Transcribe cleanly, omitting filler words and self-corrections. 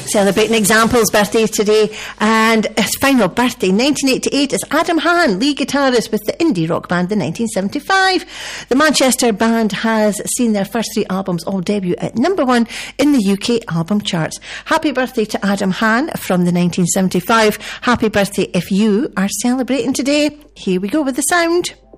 Celebrating examples birthdays today, and his final birthday, 1988, is Adam Hahn, lead guitarist with the indie rock band The 1975. The Manchester band has seen their first 3 albums all debut at number 1 in the UK album charts. Happy birthday to Adam Hahn from The 1975. Happy birthday if you are celebrating today. Here we go with the sound.